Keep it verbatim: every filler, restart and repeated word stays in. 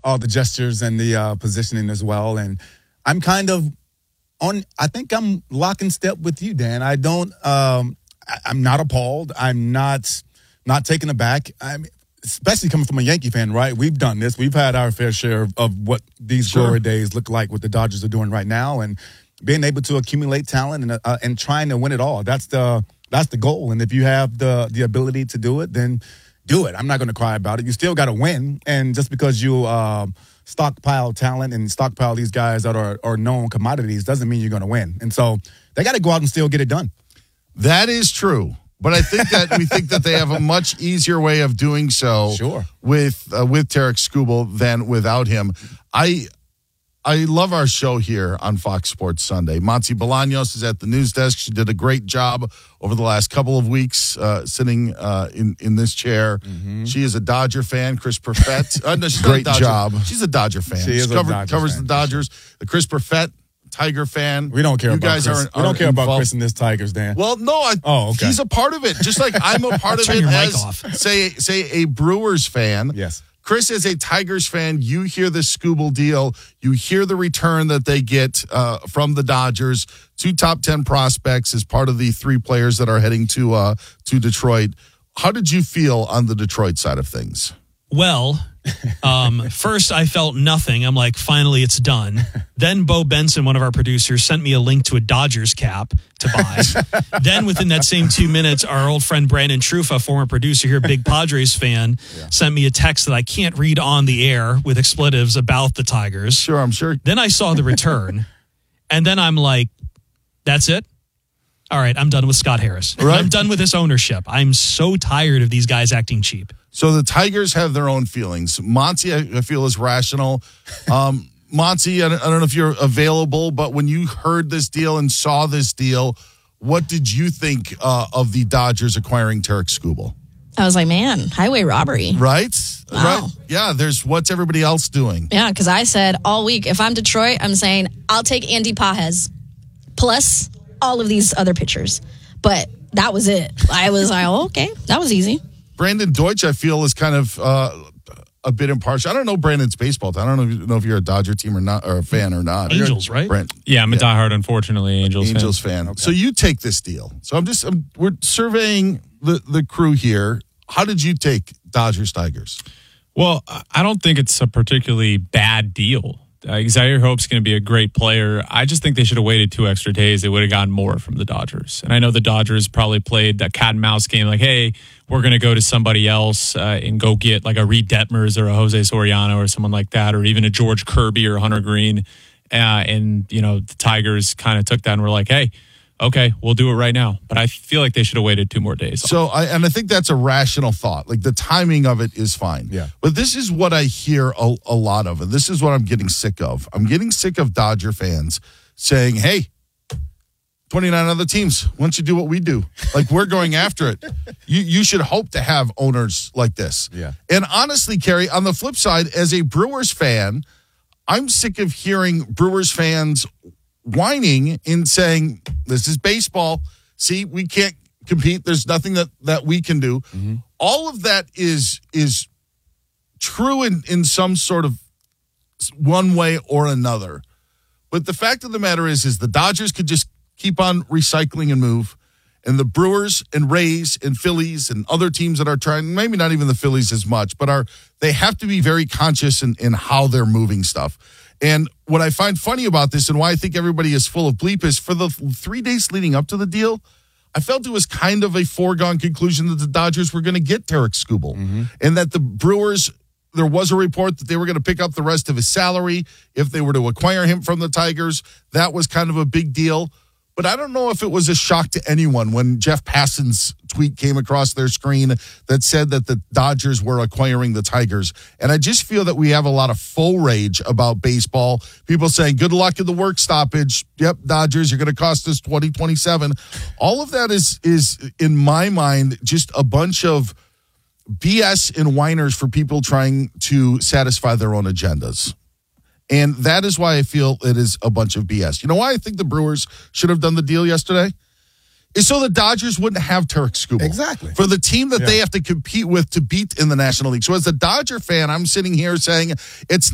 all the gestures and the uh, positioning as well. And I'm kind of on. I think I'm lock and step with you, Dan. I don't. Um, I, I'm not appalled. I'm not not taken aback. I'm especially coming from a Yankee fan, right? We've done this. We've had our fair share of, of what these sure. glory days look like. What the Dodgers are doing right now, and being able to accumulate talent and uh, and trying to win it all. That's the that's the goal. And if you have the the ability to do it, then do it. I'm not going to cry about it. You still got to win. And just because you uh, stockpile talent and stockpile these guys that are, are known commodities doesn't mean you're going to win. And so they got to go out and still get it done. That is true. But I think that we think that they have a much easier way of doing so sure. with uh, with Tarik Skubal than without him. I I love our show here on Fox Sports Sunday. Monty Bolaños is at the news desk. She did a great job over the last couple of weeks uh, sitting uh, in, in this chair. Mm-hmm. She is a Dodger fan. Chris Perfett. Uh, no, she's great not a Dodger. job. She's a Dodger fan. She is She's covered, a Dodger covers fan. the Dodgers. The Chris Perfett, Tiger fan. We don't care you about guys Chris. Aren't, we don't aren't care involved. about Chris and this Tigers, Dan. Well, no, I, oh, okay. he's a part of it. Just like I'm a part of Turn it your mic as, off. say, say a Brewers fan. Yes. Chris is a Tigers fan. You hear the Skubal deal. You hear the return that they get uh, from the Dodgers. Two top ten prospects as part of the three players that are heading to uh, to Detroit. How did you feel on the Detroit side of things? Well, um, first I felt nothing. I'm like, finally, it's done. Then Bo Benson, one of our producers, sent me a link to a Dodgers cap to buy. Then within that same two minutes, our old friend Brandon Trufa, former producer here, big Padres fan, yeah. sent me a text that I can't read on the air with expletives about the Tigers. Sure, I'm sure. Then I saw the return, and then I'm like, that's it? All right, I'm done with Scott Harris. Right. I'm done with this ownership. I'm so tired of these guys acting cheap. So the Tigers have their own feelings. Monty, I, I feel, is rational. Um, Monty, I don't, I don't know if you're available, but when you heard this deal and saw this deal, what did you think uh, of the Dodgers acquiring Tarik Skubal? I was like, man, highway robbery. Right? Wow. Right? Yeah, there's what's everybody else doing. Yeah, because I said all week, if I'm Detroit, I'm saying I'll take Andy Pages plus all of these other pitchers. But that was it. I was like, oh, okay, that was easy. Brandon Deutsch, I feel, is kind of uh, a bit impartial. I don't know Brandon's baseball. I don't know if, know if you're a Dodger team or not, or a fan or not. Angels, right? Brand, yeah, I'm a yeah. diehard, unfortunately, Angels, Angels fan. fan. Okay. So you take this deal. So I'm just, I'm, we're surveying the, the crew here. How did you take Dodgers Tigers? Well, I don't think it's a particularly bad deal. Uh, Zaire Hope's going to be a great player. I just think they should have waited two extra days. They would have gotten more from the Dodgers. And I know the Dodgers probably played that cat and mouse game like, hey, we're going to go to somebody else uh, and go get like a Reed Detmers or a Jose Soriano or someone like that, or even a George Kirby or Hunter Green. Uh, and, you know, the Tigers kind of took that and were like, hey, okay, we'll do it right now. But I feel like they should have waited two more days. So, I, and I think that's a rational thought. Like the timing of it is fine. Yeah. But this is what I hear a, a lot of, and this is what I'm getting sick of. I'm getting sick of Dodger fans saying, hey, twenty-nine other teams, why don't you do what we do? Like we're going after it. You you should hope to have owners like this. Yeah. And honestly, Kerry, on the flip side, as a Brewers fan, I'm sick of hearing Brewers fans whining and saying, this is baseball. See, we can't compete. There's nothing that, that we can do. Mm-hmm. All of that is is true in, in some sort of one way or another. But the fact of the matter is, is the Dodgers could just keep on recycling and move. And the Brewers and Rays and Phillies and other teams that are trying, maybe not even the Phillies as much, but are they have to be very conscious in, in how they're moving stuff. And what I find funny about this and why I think everybody is full of bleep is for the three days leading up to the deal, I felt it was kind of a foregone conclusion that the Dodgers were going to get Tarik Skubal mm-hmm. and that the Brewers, there was a report that they were going to pick up the rest of his salary if they were to acquire him from the Tigers. That was kind of a big deal. But I don't know if it was a shock to anyone when Jeff Passan's tweet came across their screen that said that the Dodgers were acquiring the Tigers. And I just feel that we have a lot of faux rage about baseball. People saying, good luck in the work stoppage. Yep, Dodgers, you're going to cost us twenty twenty-seven. All of that is, is, in my mind, just a bunch of B S and whiners for people trying to satisfy their own agendas. And that is why I feel it is a bunch of B S. You know why I think the Brewers should have done the deal yesterday? Is so the Dodgers wouldn't have Tarik Skubal. Exactly. For the team that yeah. they have to compete with to beat in the National League. So as a Dodger fan, I'm sitting here saying it's